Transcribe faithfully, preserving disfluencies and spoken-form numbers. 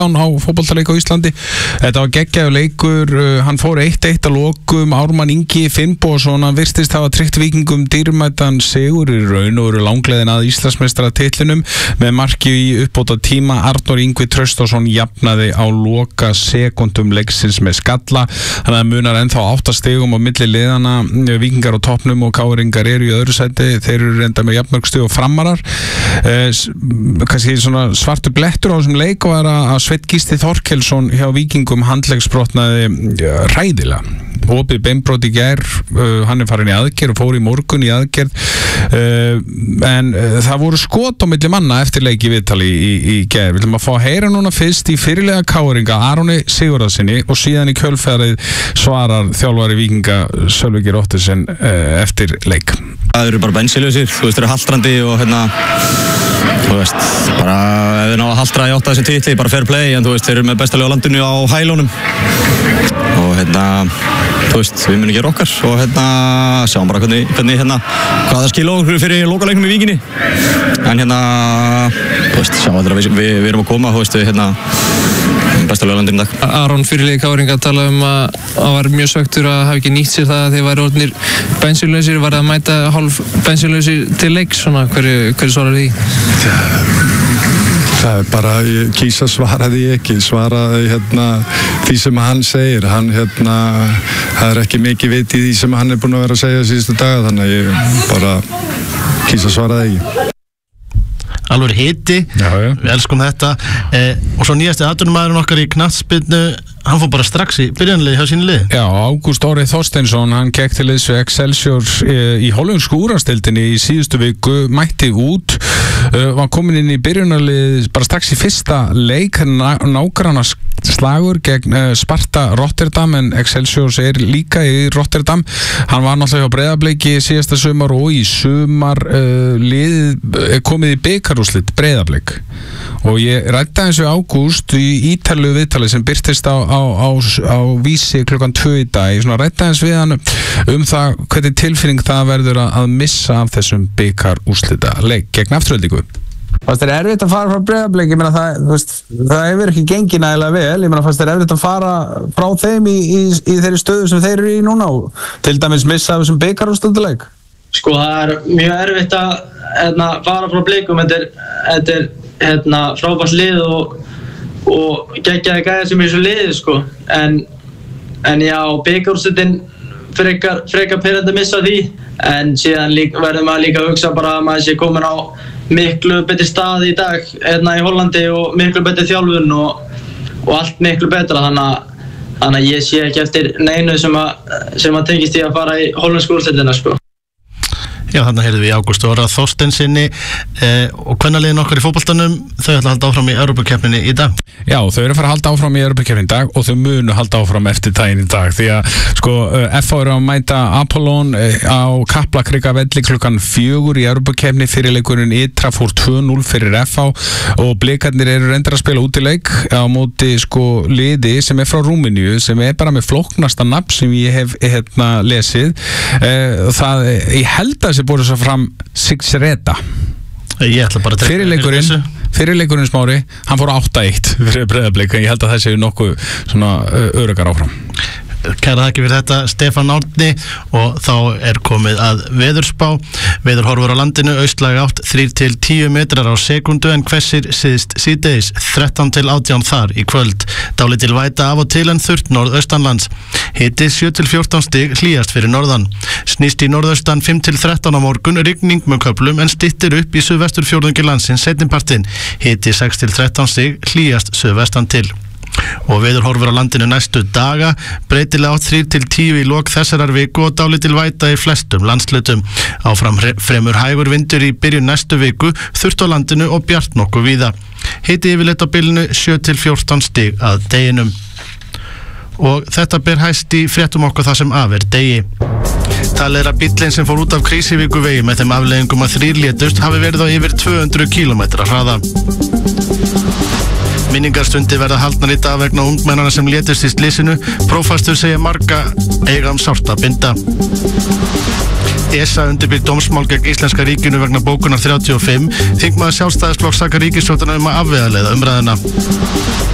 á fótboltaleik á Íslandi. Þetta var geggjaður leikur, hann fór eitt eitt að lokum. Ármann Ingi Finnbogason, hann virtist hafa tryggt Víkingum dýrmætan sigur í raun og eru langleiðin að Íslandsmeistaratitlinum með marki í uppbóta tíma. Arnór Ingvi Traustason jafnaði á loka sekundum leiksins með skalla, þannig að munar ennþá átta stigum á milli liðana. Víkingar á toppnum og káringar eru í öðru sæti, þeir eru reynda með jafnmörg stig og Framarar. eh, kannski svona svartur blettur á þessum leik og er að Sveinn Gísli Þorkelsson hjá Víkingum handleggsbrotnaði hræðilega. Opið beinbrot í gær, uh, hann er farin í aðgerð og fór í morgun í aðgerð, uh, en uh, það voru skot á milli manna eftir leiki viðtali í, í gær. Við ætlum að fá að heyra núna fyrst í fyrirliða káringa Aroni Sigurðarsyni og síðan í kjölfarið svarar þjálfari Víkinga Sölvi Geir Ottesen uh, eftir leik. Það eru bara bensilösir, þú veist, þeir eru haltrandi og hérna, þú veist, bara ef við ná að haltra í átta þessum titli, bara fair play, en þú veist, þeir eru með besta lið á landinu á hælunum og hérna, þú veist, við munum gera okkar og hérna, sjáum bara hvernig, hvernig hérna, hvað það skilur okkur fyrir lokaleiknum í Víkinni, en hérna, þú veist, sjáum að við, við, við erum að koma, þú veist, við hérna, besta lið á landinu í dag. Aron fyrirliði káringa talaði um að hann var mjög svekktur að hafa ekki nýtt sér það að þeir væri orðnir bensínlausir, var að mæta hálf bensínlausir til leiks, svona, hverju, hverju svarar því? Það er bara, ég kýsa svaraði ég ekki, svaraði hérna því sem hann segir, hann hérna, það er ekki mikið vit í því sem hann er búinn að vera að segja síðustu daga, þannig að ég bara kýsa svaraði ekki. Alveg hiti, já, já. Við elskum þetta eh, og svo nýjasti atvinnumaðurinn okkar í knattspyrnu, hann fór bara strax í byrjanliði hjá sínu liði. Já, Ágúst Orri Þorsteinsson, hann gekk til liðs við Excelsior í hollensku úrvalsdeildinni í síðustu viku, mætti út, uh, var komin inn í byrjunarlið bara strax í fyrsta leik, nágranna slagur gegn uh, Sparta Rotterdam, en Excelsior er líka í Rotterdam. Hann var náttúrulega hjá Breiðabliki síðasta sumar og í sumar uh, lið komið í bikarúrslit Breiðablik, og ég ræddi eins og Ágúst í ítarlegu viðtali sem birtist á, á, á, á Vísi klukkan tvö í dag. Ég ræddi eins við hann um það hvernig tilfinning það verður að missa af þessum bikarúrslita leik gegn Aftureldingu. Fannst þér erfitt að fara frá Breiðablik? Ég meina það, þú veist, það hefur ekki gengið nægilega vel. Ég meina, fannst þér erfitt að fara frá þeim í, í, í þeirri stöðu sem þeir eru í núna og til dæmis missa af þessum bikarúrslitaleik? Sko, það er mjög erfitt að hérna, fara frá Blikum. Þetta er, þetta er hérna, frábært lið og, og geggjaði gæðir sem er í þessu liði, sko. En, en já, bikarúrslitin frekar, frekar pirrandi að missa því. En síðan lík, verður maður líka að hugsa bara að maður sé komin á miklu betri stað í dag hérna í Hollandi og miklu betri þjálfun og, og allt miklu betra, þannig að, þannig að ég sé ekki eftir neinu sem að, sem að tengist í að fara í hollensku úrslitina, sko. Já, þarna heyrðum við í Ágúst Orra Þorsteinsinni eh, og kvennaliðin okkar í fótboltanum, þau ætla að halda áfram í Evrópukeppninni í dag. Já, þau eru að fara að halda áfram í Evrópukeppninni í dag og þau munu halda áfram eftir daginn í dag, því að sko F H eru að mæta Apollon á Kaplakrika velli klukkan fjögur í Evrópukeppni. Fyrirleikurinn Ytra fór tvö núll fyrir F H og Blikarnir eru reyndar að spila útileik á móti sko liði sem er frá Rúmeníu, sem er bara með flóknasta nafn sem ég hef hérna lesið. Það, ég held að búið svo fram Sigsreda. Ég ætla bara að fyrirleikurinn fyrirleikurinn Smári, hann fór átta eitt fyrir Breiðablik, en ég held að það séu nokkuð svona öruggar áfram. Kæra þakki fyrir þetta, Stefán Árni, og þá er komið að veðurspá. Veðurhorfur á landinu, austlæg átt þrír til tíu metrar á sekundu en hvessir síðst síðdegis, þrettán til átján þar í kvöld. Dálítil væta af og til en þurrt norðaustanlands. Hiti sjö til fjórtán stig, hlýjast fyrir norðan. Snýst í norðaustan fimm til þrettán á morgun, rigning með köflum en styttir upp í suðvesturfjórðungi landsins seinnipartinn. Hiti sex til þrettán stig, hlýjast suðvestan til. Og veðurhorfur á landinu næstu daga, breytilega átt þrír til tíu í lok þessarar viku og dálítil væta í flestum landslutum. Áfram fremur hægur vindur í byrjun næstu viku, þurrt á landinu og bjart nokkuð víða. Hiti yfirleitt á bilinu sjö til fjórtán stig að deginum. Og þetta ber hæst í fréttum okkar það sem af er degi. Talið er að bíllinn sem fór út af Krísivíkurvegi með þeim afleiðingum að þrír létust hafi verið á yfir tvö hundruð kílómetra hraða. Minningarstundi verða haldnar í dag vegna ungmennana sem létust í slysinu. Prófastur segja marga eiga um sárt að binda. E S A undirbýr dómsmál gegn Íslenska ríkinu vegna bókunar þrjátíu og fimm. Þingmaður Sjálfstæðisflokks sakar ríkisstjórnina um að afvegaleiða umræðuna.